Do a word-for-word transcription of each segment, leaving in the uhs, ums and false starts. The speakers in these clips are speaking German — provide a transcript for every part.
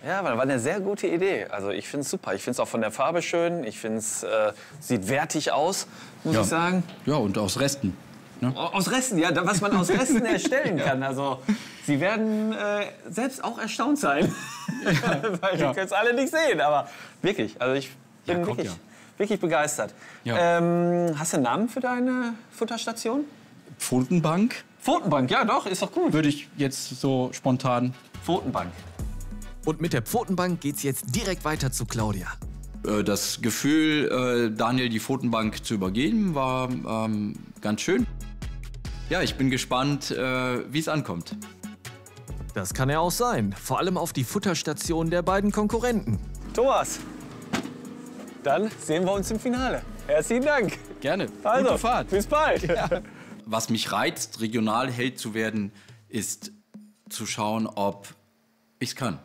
Ja, war eine sehr gute Idee. Also ich finde es super. Ich finde es auch von der Farbe schön. Ich finde es äh, sieht wertig aus, muss ja. ich sagen. Ja, und aus Resten. Ne? Aus Resten, ja, was man aus Resten erstellen kann. Also Sie werden äh, selbst auch erstaunt sein, ja. weil ja. die können es alle nicht sehen. Aber wirklich, also ich bin ja, wirklich, ja. wirklich begeistert. Ja. Ähm, hast du einen Namen für deine Futterstation? Pfotenbank. Pfotenbank, ja doch, ist doch gut. Würde ich jetzt so spontan. Pfotenbank. Und mit der Pfotenbank geht's jetzt direkt weiter zu Claudia. Das Gefühl, Daniel die Pfotenbank zu übergeben, war ähm, ganz schön. Ja, ich bin gespannt, wie es ankommt. Das kann ja auch sein. Vor allem auf die Futterstation der beiden Konkurrenten. Thomas, dann sehen wir uns im Finale. Herzlichen Dank. Gerne. Also, gute Fahrt. Bis bald. Ja. Was mich reizt, Regionalheld zu werden, ist zu schauen, ob ich es kann.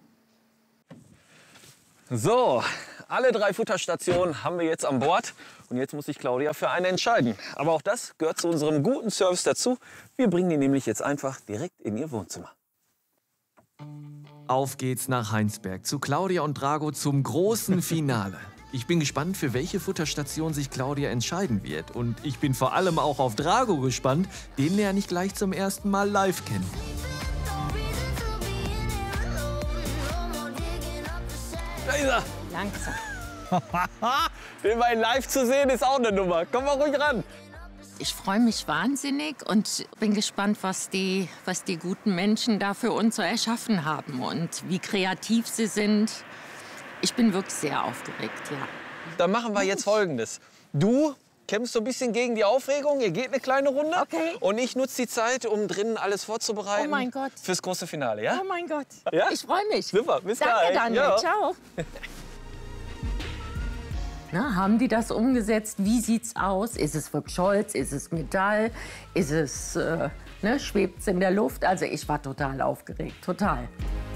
So, alle drei Futterstationen haben wir jetzt an Bord. Und jetzt muss sich Claudia für eine entscheiden. Aber auch das gehört zu unserem guten Service dazu. Wir bringen die nämlich jetzt einfach direkt in ihr Wohnzimmer. Auf geht's nach Heinsberg zu Claudia und Drago zum großen Finale. Ich bin gespannt, für welche Futterstation sich Claudia entscheiden wird. Und ich bin vor allem auch auf Drago gespannt, den er nicht gleich zum ersten Mal live kennt. Da ist er. Langsam. Den mal live zu sehen, ist auch eine Nummer. Komm mal ruhig ran. Ich freue mich wahnsinnig und bin gespannt, was die, was die guten Menschen da für uns so erschaffen haben und wie kreativ sie sind. Ich bin wirklich sehr aufgeregt, ja. Dann machen wir jetzt Folgendes. Du kämpfst so ein bisschen gegen die Aufregung. Ihr geht eine kleine Runde. Okay. Und ich nutze die Zeit, um drinnen alles vorzubereiten. Oh mein Gott. Fürs große Finale, ja? Oh mein Gott. Ja? Ich freue mich. Super, bis Danke, gleich. Daniel. Ja. Ciao. Na, haben die das umgesetzt? Wie sieht's aus? Ist es wirklich Holz? Ist es Metall? Ist es, äh, ne, schwebt es in der Luft? Also ich war total aufgeregt, total.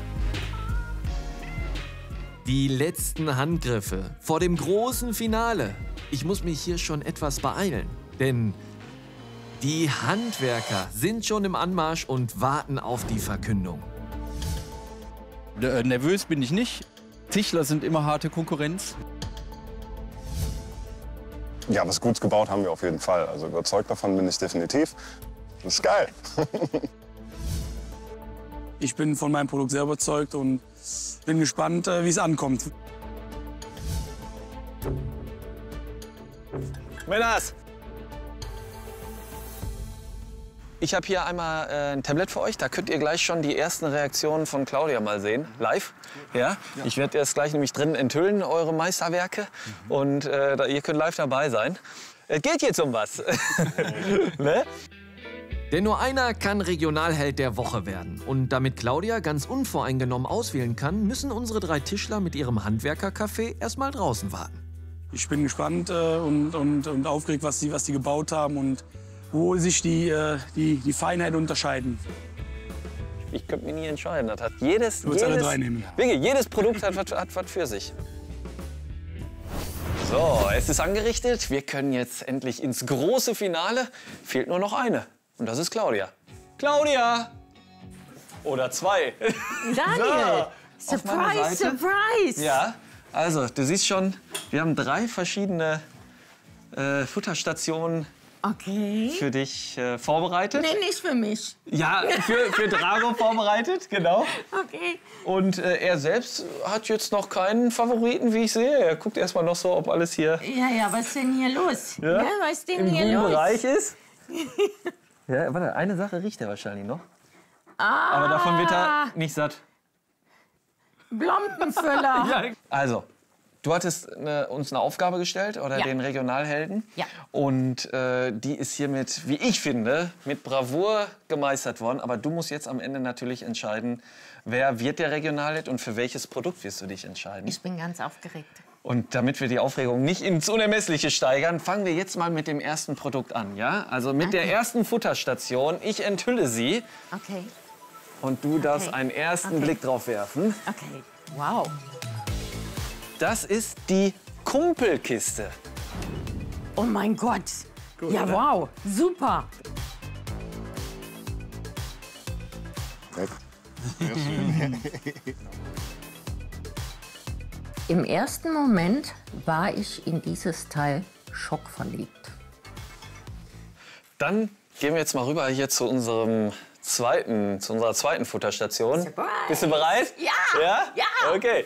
Die letzten Handgriffe vor dem großen Finale. Ich muss mich hier schon etwas beeilen, denn die Handwerker sind schon im Anmarsch und warten auf die Verkündung. Äh, nervös bin ich nicht. Tischler sind immer harte Konkurrenz. Ja, was Gutes gebaut haben wir auf jeden Fall. Also überzeugt davon bin ich definitiv. Das ist geil. Ich bin von meinem Produkt sehr überzeugt und bin gespannt, wie es ankommt. Männers! Ich habe hier einmal äh, ein Tablet für euch. Da könnt ihr gleich schon die ersten Reaktionen von Claudia mal sehen, live. Ja? Ja. Ich werde das gleich nämlich drin enthüllen, eure Meisterwerke. Mhm. Und äh, da, ihr könnt live dabei sein. Es geht jetzt um was. Ne? Denn nur einer kann Regionalheld der Woche werden. Und damit Claudia ganz unvoreingenommen auswählen kann, müssen unsere drei Tischler mit ihrem Handwerkercafé erst mal draußen warten. Ich bin gespannt äh, und, und, und aufgeregt, was die, was die gebaut haben und wo sich die, äh, die, die Feinheiten unterscheiden. Ich könnte mich nie entscheiden. Das hat jedes, du willst jedes, alle drei nehmen. Wirklich, jedes Produkt hat, hat, hat was für sich. So, es ist angerichtet. Wir können jetzt endlich ins große Finale. Fehlt nur noch eine. Und das ist Claudia. Claudia! Oder zwei. Daniel! So, Surprise, surprise! Ja, also du siehst schon, wir haben drei verschiedene äh, Futterstationen okay. für dich äh, vorbereitet. Nee, nicht für mich. Ja, für, für Drago vorbereitet, genau. Okay. Und äh, er selbst hat jetzt noch keinen Favoriten, wie ich sehe. Er guckt erst mal noch so, ob alles hier Ja, ja, was ist denn hier los? ja, Ja, was ist denn im hier guten los? Bereich ist. Ja, warte, eine Sache riecht er wahrscheinlich noch. Ah, Aber davon wird er nicht satt. Blompenfüller. Ja. Also, du hattest eine, uns eine Aufgabe gestellt, oder Ja. den Regionalhelden. Ja. Und äh, die ist hiermit, wie ich finde, mit Bravour gemeistert worden. Aber du musst jetzt am Ende natürlich entscheiden, wer wird der Regionalheld und für welches Produkt wirst du dich entscheiden. Ich bin ganz aufgeregt. Und damit wir die Aufregung nicht ins Unermessliche steigern, fangen wir jetzt mal mit dem ersten Produkt an. Ja? Also mit Okay. der ersten Futterstation. Ich enthülle sie Okay, und du darfst Okay. einen ersten Okay. Blick drauf werfen. okay. Wow. Das ist die Kumpelkiste. Oh mein Gott. Gut, ja, oder? wow. Super. Im ersten Moment war ich in dieses Teil schockverliebt. Dann gehen wir jetzt mal rüber hier zu unserem zweiten, zu unserer zweiten Futterstation. Surprise. Bist du bereit? Ja! Ja? Ja! Okay.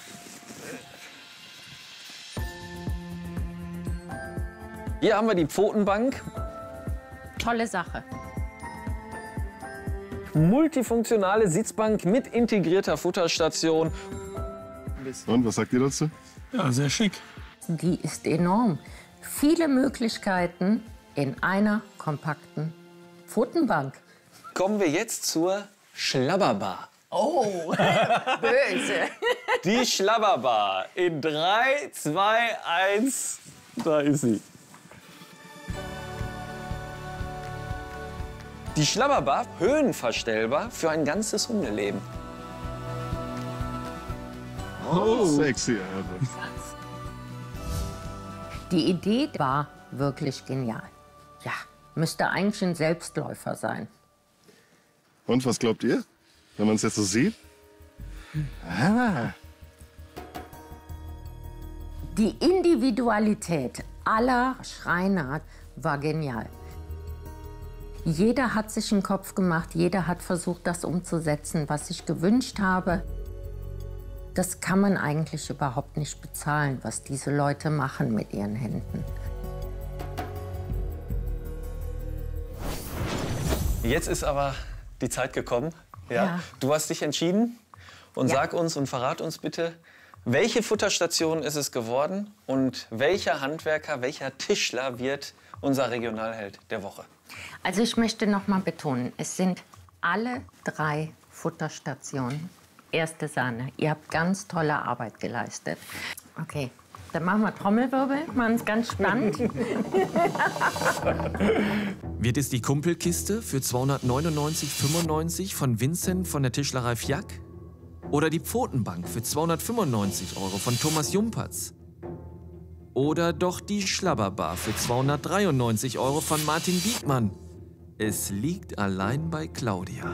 Hier haben wir die Pfotenbank. Tolle Sache. Multifunktionale Sitzbank mit integrierter Futterstation. Und was sagt ihr dazu? Ja, sehr schick. Die ist enorm. Viele Möglichkeiten in einer kompakten Pfotenbank. Kommen wir jetzt zur Schlabberbar. Oh, böse. Die Schlabberbar. In drei, zwei, eins, da ist sie. Die Schlabberbar, höhenverstellbar für ein ganzes Hundeleben. Oh, sexy. Also. Die Idee war wirklich genial. Ja, müsste eigentlich ein Selbstläufer sein. Und was glaubt ihr, wenn man es jetzt so sieht? Ah. Die Individualität aller Schreiner war genial. Jeder hat sich einen Kopf gemacht, jeder hat versucht, das umzusetzen, was ich gewünscht habe. Das kann man eigentlich überhaupt nicht bezahlen, was diese Leute machen mit ihren Händen. Jetzt ist aber die Zeit gekommen. Ja. Ja. Du hast dich entschieden. Und Ja. sag uns und verrat uns bitte, welche Futterstation ist es geworden und welcher Handwerker, welcher Tischler wird unser Regionalheld der Woche? Also ich möchte noch mal betonen, es sind alle drei Futterstationen erste Sahne. Ihr habt ganz tolle Arbeit geleistet. Okay, dann machen wir Trommelwirbel, machen es ganz spannend. Wird es die Kumpelkiste für zweihundertneunundneunzig Euro fünfundneunzig von Vincent von der Tischlerei Fjack? Oder die Pfotenbank für zweihundertfünfundneunzig Euro von Thomas Jumpertz? Oder doch die Schlabberbar für zweihundertdreiundneunzig Euro von Martin Biegmann? Es liegt allein bei Claudia.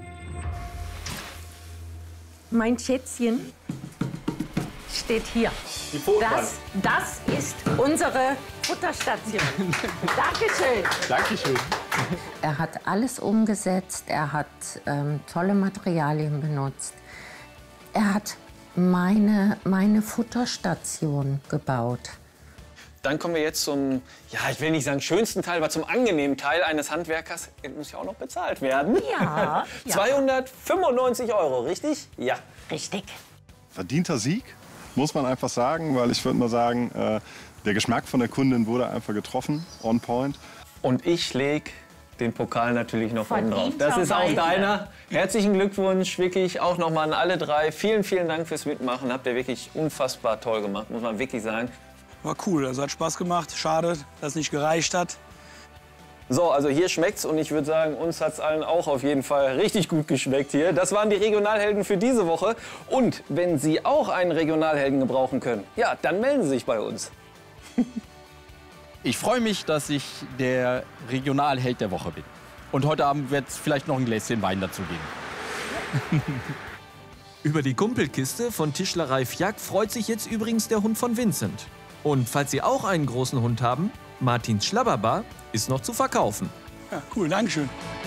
Mein Schätzchen steht hier. Die Pfotenbank. Das, das ist unsere Futterstation. Dankeschön. Dankeschön. Er hat alles umgesetzt, er hat ähm, tolle Materialien benutzt. Er hat meine, meine Futterstation gebaut. Dann kommen wir jetzt zum, ja, ich will nicht sagen schönsten Teil, aber zum angenehmen Teil eines Handwerkers. Das muss ja auch noch bezahlt werden. Ja, ja. zweihundertfünfundneunzig Euro, richtig? Ja. Richtig. Verdienter Sieg, muss man einfach sagen, weil ich würde mal sagen, äh, der Geschmack von der Kundin wurde einfach getroffen, on point. Und ich leg den Pokal natürlich noch oben drauf. Das Verdienterweise. ist auch deiner. Herzlichen Glückwunsch, wirklich auch nochmal an alle drei. Vielen, vielen Dank fürs Mitmachen. Habt ihr wirklich unfassbar toll gemacht, muss man wirklich sagen. War cool, also hat Spaß gemacht. Schade, dass es nicht gereicht hat. So, also hier schmeckt's und ich würde sagen, uns hat's allen auch auf jeden Fall richtig gut geschmeckt hier. Das waren die Regionalhelden für diese Woche. Und wenn Sie auch einen Regionalhelden gebrauchen können, ja, dann melden Sie sich bei uns. Ich freue mich, dass ich der Regionalheld der Woche bin. Und heute Abend wird es vielleicht noch ein Gläschen Wein dazu geben. Über die Kumpelkiste von Tischlerei Fjack freut sich jetzt übrigens der Hund von Vincent. Und falls Sie auch einen großen Hund haben, Martins Schlabberbar ist noch zu verkaufen. Ja, cool, Dankeschön.